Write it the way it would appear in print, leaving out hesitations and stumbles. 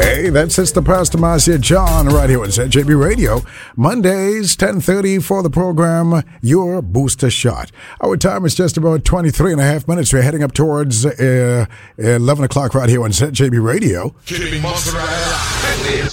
Hey, that's Sister Pastor Marcia John right here on ZJB Radio. Mondays, 10:30 for the program, Your Booster Shot. Our time is just about 23 and a half minutes. We're heading up towards 11 o'clock right here on ZJB Radio. Keeping mozzarella.